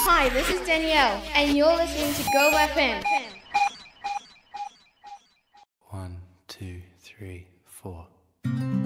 Hi, this is Danielle, and you're listening to Go FM. 1, 2, 3, 4.